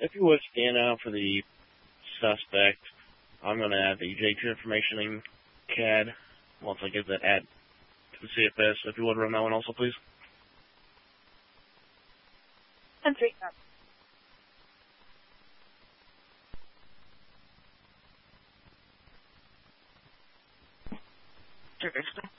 If you would scan out for the suspect, I'm going to add the J2 information in CAD once I get that add to the CFS. If you would run that one also, please. 10-3. Trigger.